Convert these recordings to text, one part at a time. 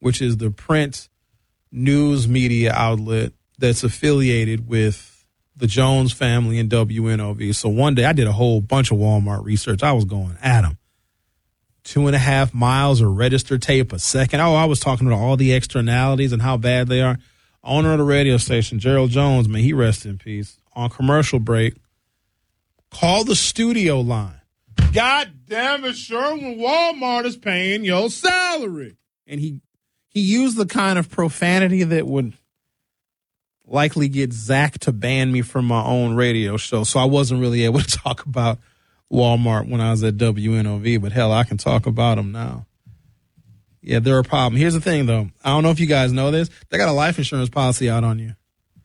which is the print news media outlet that's affiliated with the Jones family and WNOV. So one day I did a whole bunch of Walmart research. I was going at them. 2.5 miles of registered tape a second. Oh, I was talking about all the externalities and how bad they are. Owner of the radio station, Gerald Jones, may he rest in peace, on commercial break, called the studio line. God damn it, Sherwin, Walmart is paying your salary. And he used the kind of profanity that would likely get Zach to ban me from my own radio show. So I wasn't really able to talk about Walmart when I was at WNOV, but hell, I can talk about them now. Yeah, they're a problem. Here's the thing, though. I don't know if you guys know this. They got a life insurance policy out on you.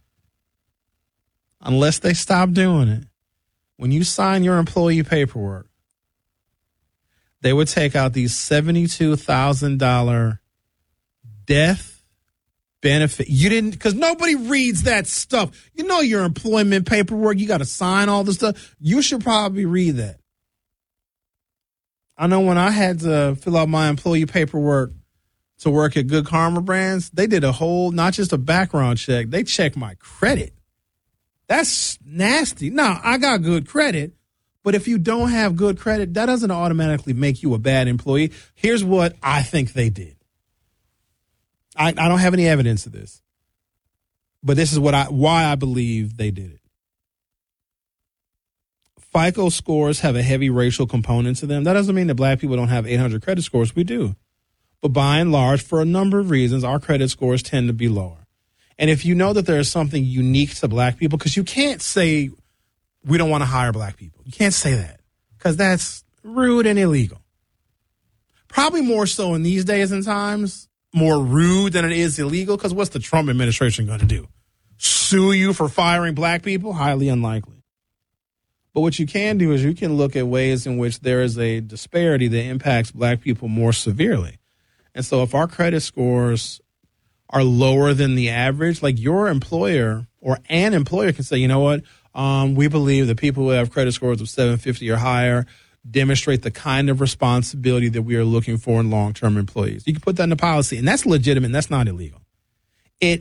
Unless they stop doing it. When you sign your employee paperwork, they would take out these $72,000 death benefit. You didn't, because nobody reads that stuff. You know your employment paperwork. You got to sign all this stuff. You should probably read that. I know when I had to fill out my employee paperwork to work at Good Karma Brands, they did a whole, not just a background check, they checked my credit. That's nasty. Now, I got good credit, but if you don't have good credit, that doesn't automatically make you a bad employee. Here's what I think they did. I don't have any evidence of this, but this is why I believe they did it. FICO scores have a heavy racial component to them. That doesn't mean that black people don't have 800 credit scores. We do. But by and large, for a number of reasons, our credit scores tend to be lower. And if you know that there is something unique to black people, because you can't say we don't want to hire black people. You can't say that because that's rude and illegal. Probably more so in these days and times, more rude than it is illegal, because what's the Trump administration going to do? Sue you for firing black people? Highly unlikely. But what you can do is you can look at ways in which there is a disparity that impacts black people more severely. And so if our credit scores are lower than the average, like your employer or an employer can say, you know what, we believe that people who have credit scores of 750 or higher demonstrate the kind of responsibility that we are looking for in long-term employees. You can put that in the policy, and that's legitimate, and that's not illegal. It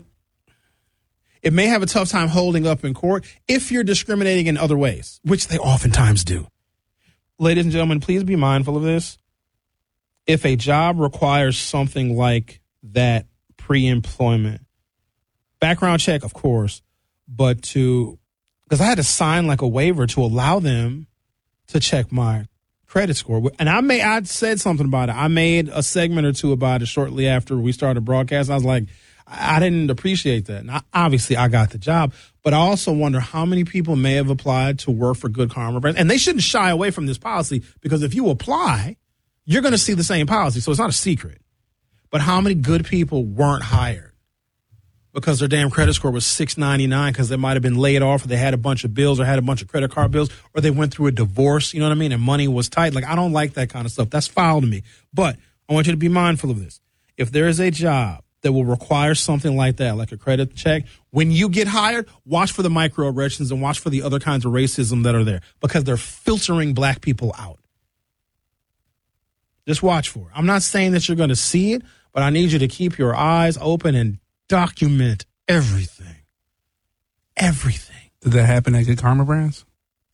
may have a tough time holding up in court if you're discriminating in other ways, which they oftentimes do. Ladies and gentlemen, please be mindful of this. If a job requires something like that pre-employment, background check, of course, but because I had to sign like a waiver to allow them to check my credit score. And I said something about it. I made a segment or two about it shortly after we started broadcasting. I was like, I didn't appreciate that. And obviously, I got the job. But I also wonder how many people may have applied to work for Good Karma Brands. And they shouldn't shy away from this policy, because if you apply, you're going to see the same policy. So it's not a secret. But how many good people weren't hired because their damn credit score was 699 because they might have been laid off, or they had a bunch of bills, or had a bunch of credit card bills, or they went through a divorce, you know what I mean, and money was tight. Like, I don't like that kind of stuff. That's foul to me. But I want you to be mindful of this. If there is a job that will require something like that, like a credit check, when you get hired, watch for the microaggressions and watch for the other kinds of racism that are there, because they're filtering black people out. Just watch for it. I'm not saying that you're going to see it, but I need you to keep your eyes open and document everything. Everything. Did that happen at Good Karma Brands?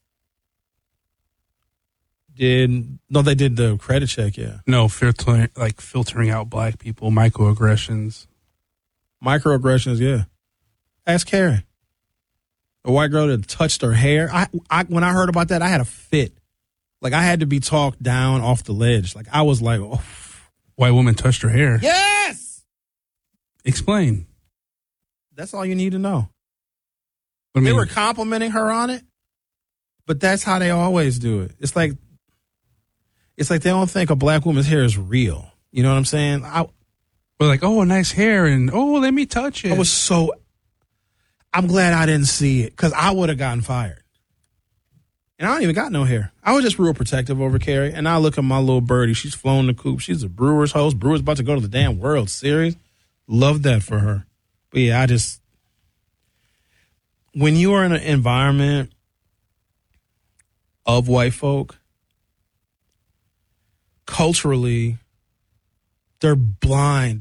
No, they did the credit check, yeah. No, filtering out black people, microaggressions. Microaggressions, yeah. Ask Karen. A white girl that touched her hair. When I heard about that, I had a fit. Like, I had to be talked down off the ledge. Like, I was like, oh. White woman touched her hair. Yes! Explain. That's all you need to know. They They were complimenting her on it, but that's how they always do it. It's like they don't think a black woman's hair is real. You know what I'm saying? We're like, oh, nice hair, and oh, let me touch it. I'm glad I didn't see it, because I would have gotten fired. And I don't even got no hair. I was just real protective over Carrie. And I look at my little birdie. She's flown the coop. She's a Brewers host. Brewers about to go to the damn World Series. Love that for her. But yeah, when you are in an environment of white folk, culturally, they're blind.